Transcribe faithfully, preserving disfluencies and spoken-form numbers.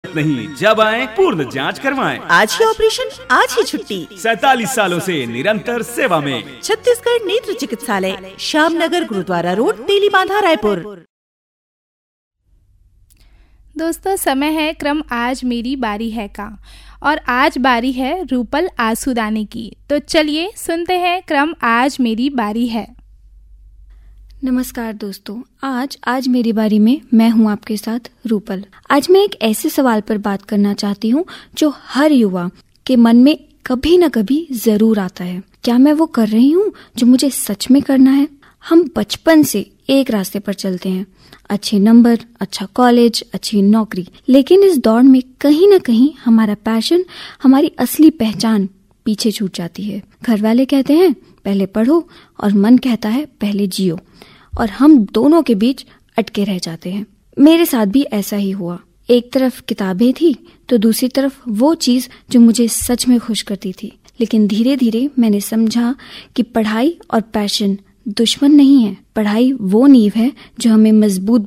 जरूरत नहीं, जब आए पूर्ण जांच करवाएं। आज ही ऑपरेशन, आज ही छुट्टी। सैतालीस सालों से निरंतर सेवा में छत्तीसगढ़ नेत्र चिकित्सालय, श्यामनगर, गुरुद्वारा रोड, तेलीबांधा, रायपुर। दोस्तों, समय है क्रम आज मेरी बारी है का, और आज बारी है रूपल आंसुदानी की। तो चलिए सुनते हैं क्रम आज मेरी बारी है। नमस्कार दोस्तों, आज आज मेरी बारी में मैं हूं आपके साथ रूपल। आज मैं एक ऐसे सवाल पर बात करना चाहती हूं जो हर युवा के मन में कभी न कभी जरूर आता है। क्या मैं वो कर रही हूं जो मुझे सच में करना है? हम बचपन से एक रास्ते पर चलते हैं, अच्छे नंबर, अच्छा कॉलेज, अच्छी नौकरी, लेकिन इस दौड़ में कहीं न कहीं हमारा पैशन, हमारी असली पहचान पीछे छूट जाती है। घर वाले कहते हैं पहले पढ़ो और मन कहता है पहले जियो, और हम दोनों के बीच अटके रह जाते हैं। मेरे साथ भी ऐसा ही हुआ। एक तरफ किताबें थी तो दूसरी तरफ वो चीज जो मुझे सच में खुश करती थी। लेकिन धीरे धीरे मैंने समझा कि पढ़ाई और पैशन दुश्मन नहीं है। पढ़ाई वो नींव है जो हमें मजबूत